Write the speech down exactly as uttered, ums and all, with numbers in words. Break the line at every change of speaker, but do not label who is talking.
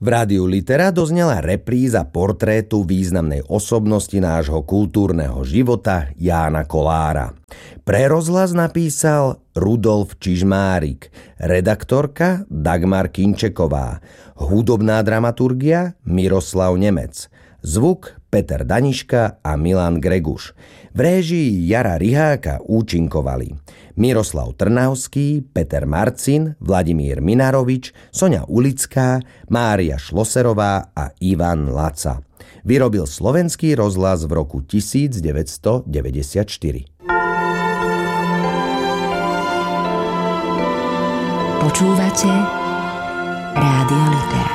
V rádiu Litera doznela repríza portrétu významnej osobnosti nášho kultúrneho života Jána Kolára. Pre rozhlas napísal Rudolf Čižmárik, redaktorka Dagmar Kinčeková, hudobná dramaturgia Miroslav Nemec, zvuk Peter Daniška a Milan Greguš. V réžii Jara Riháka účinkovali Miroslav Trnavský, Peter Marcin, Vladimír Minarovič, Soňa Ulická, Mária Šloserová a Ivan Laca. Vyrobil Slovenský rozhlas v roku devätnásťstodeväťdesiatštyri.
Počúvate Rádio Litera.